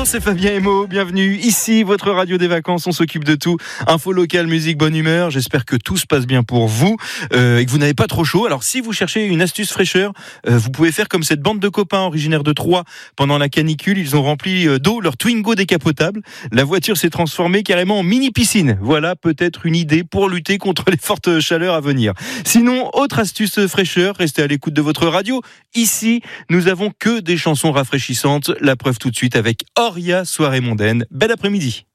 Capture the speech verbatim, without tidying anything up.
c'est Fabien Emo, bienvenue ici, votre radio des vacances, on s'occupe de tout, info locale, musique, bonne humeur, j'espère que tout se passe bien pour vous euh, et que vous n'avez pas trop chaud. Alors si vous cherchez une astuce fraîcheur, euh, vous pouvez faire comme cette bande de copains originaires de Troyes pendant la canicule, ils ont rempli d'eau leur Twingo décapotable, la voiture s'est transformée carrément en mini piscine. Voilà peut-être une idée pour lutter contre les fortes chaleurs à venir. Sinon, autre astuce fraîcheur, restez à l'écoute de votre radio, ici nous avons que des chansons rafraîchissantes, la preuve tout de suite avec Oria, Soirée mondaine. Bel après-midi.